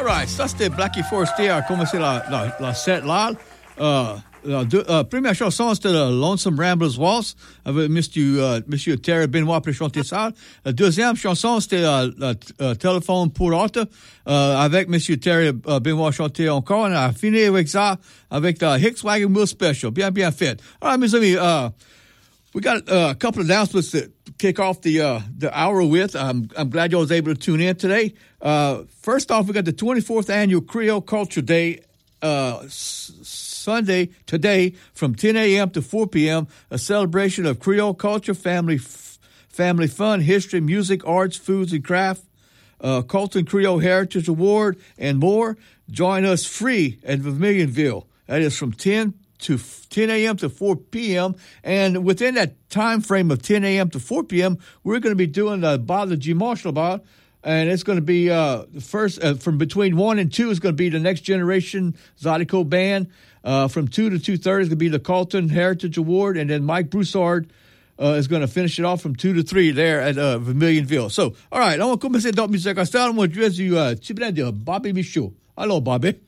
right, ça c'était Blackie Forestier a commencé la set là. Première chanson c'était le Lonesome Ramblers Waltz avec Monsieur Terry Benoit pour chanter ça. La deuxième chanson c'était Téléphone pour Arthur avec Monsieur Terry Benoit chanter encore. On a fini avec ça avec the Hicks Wagon Wheel Special. Bien fait. All right, mes amis, we got a couple of announcements to kick off the hour with. I'm glad you was able to tune in today. First off, we got the 24th annual Creole Culture Day Sunday today from 10 a.m. to 4 p.m. A celebration of Creole culture, family fun, history, music, arts, foods, and craft. Colton Creole Heritage Award and more. Join us free at Vermilionville. That is from 10 a.m. to 4 p.m. And within that time frame of 10 a.m. to 4 p.m., we're going to be doing the Bar de Dimanche Bar. And it's going to be the first, from between 1 and 2 is going to be the Next Generation Zydeco Band. From 2 to 2:30 is going to be the Colton Heritage Award. And then Mike Broussard is going to finish it off from 2 to 3 there at Vermilionville. So, all right, on va commencer d'autres musiques. À ce temps, moi, je vais du petit brin de Bobby Michaud. Hello, Bobby.